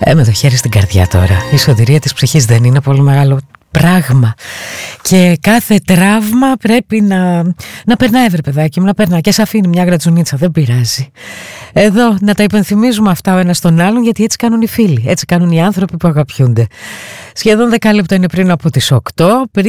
Με το χέρι στην καρδιά τώρα. Η σωτηρία της ψυχής δεν είναι πολύ μεγάλο πράγμα. Και κάθε τραύμα πρέπει να περνάει, βρε παιδάκι μου, να περνάει. Και σε αφήνει μια γρατζουνίτσα, δεν πειράζει. Εδώ να τα υπενθυμίζουμε αυτά ο ένας τον άλλον, γιατί έτσι κάνουν οι φίλοι, έτσι κάνουν οι άνθρωποι που αγαπιούνται. Σχεδόν 10 λεπτά είναι πριν από τις 8.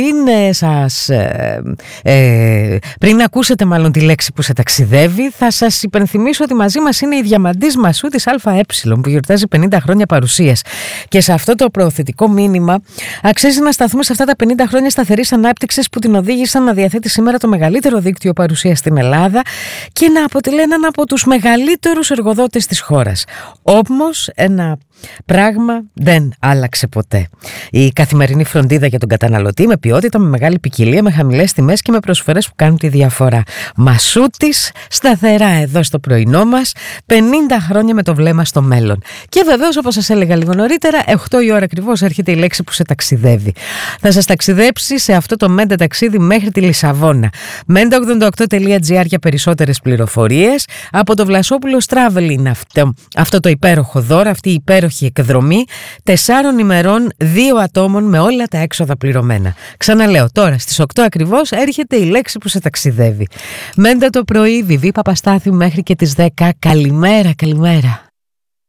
Πριν ακούσετε μάλλον τη λέξη που σε ταξιδεύει, θα σας υπενθυμίσω ότι μαζί μας είναι η Διαμαντής Μασού της ΑΕ που γιορτάζει 50 χρόνια παρουσίας. Και σε αυτό το προωθητικό μήνυμα αξίζει να σταθούμε σε αυτά τα 50 χρόνια σταθερής ανάπτυξης που την οδήγησαν να διαθέτει σήμερα το μεγαλύτερο δίκτυο παρουσίας στην Ελλάδα και να αποτελεί έναν από τους μεγαλύτερους εργοδότες της χώρας. Όμως ένα πράγμα δεν άλλαξε ποτέ. Η καθημερινή φροντίδα για τον καταναλωτή με ποιότητα, με μεγάλη ποικιλία, με χαμηλές τιμές και με προσφορές που κάνουν τη διαφορά. Μασούτης, σταθερά εδώ στο πρωινό μας, 50 χρόνια με το βλέμμα στο μέλλον. Και βεβαίως, όπως σας έλεγα λίγο νωρίτερα, 8 η ώρα ακριβώς έρχεται η λέξη που σε ταξιδεύει. Θα σας ταξιδέψει σε αυτό το μέντα ταξίδι μέχρι τη Λισαβόνα. Menda88.gr για περισσότερες πληροφορίες. Από το Βλασόπουλος Travel είναι αυτό το υπέροχο δώρο, αυτή η υπέροχη εκδρομή 4 ημερών 2 ατόμων με όλα τα έξοδα πληρωμένα. Ξαναλέω, τώρα στις 8 ακριβώς έρχεται η λέξη που σε ταξιδεύει. Μέντα το πρωί, Βιβί Παπαστάθιου μέχρι και τις 10. Καλημέρα, καλημέρα.